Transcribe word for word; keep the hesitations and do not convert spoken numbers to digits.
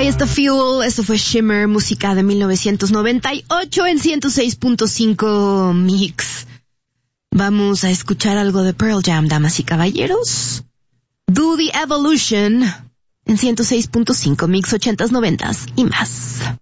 Ahí está Fuel, esto fue Shimmer, música de mil novecientos noventa y ocho en ciento seis punto cinco Mix. Vamos a escuchar algo de Pearl Jam, damas y caballeros. Do the Evolution en ciento seis punto cinco Mix, ochentas, noventas y más.